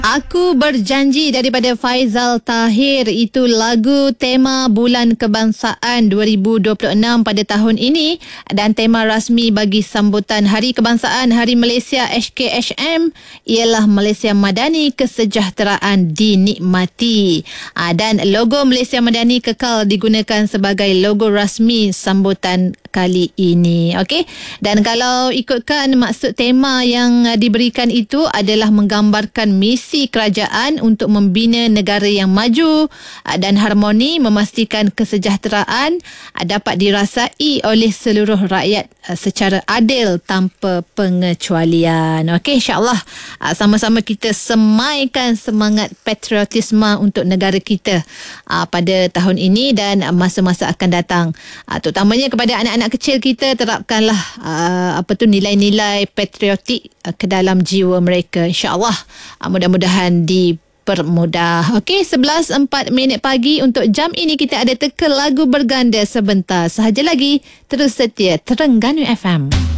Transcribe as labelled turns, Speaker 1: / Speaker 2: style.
Speaker 1: Aku Berjanji daripada Faizal Tahir. Itu lagu tema Bulan Kebangsaan 2026 pada tahun ini dan tema rasmi bagi sambutan Hari Kebangsaan Hari Malaysia HKHM ialah Malaysia Madani Kesejahteraan Dinikmati. Dan logo Malaysia Madani kekal digunakan sebagai logo rasmi sambutan kali ini. Okey. Dan kalau ikutkan maksud tema yang diberikan itu adalah menggambarkan misi kerajaan untuk membina negara yang maju dan harmoni, memastikan kesejahteraan dapat dirasai oleh seluruh rakyat secara adil tanpa pengecualian. Okey, insya-Allah sama-sama kita semaikan semangat patriotisme untuk negara kita pada tahun ini dan masa-masa akan datang. Terutamanya kepada anak-anak kecil kita, terapkanlah nilai-nilai patriotik ke dalam jiwa mereka. InsyaAllah mudah-mudahan dipermudah. Okey, 11.04 pagi untuk jam ini kita ada teka lagu berganda sebentar. Sahaja lagi, terus setia Terengganu FM.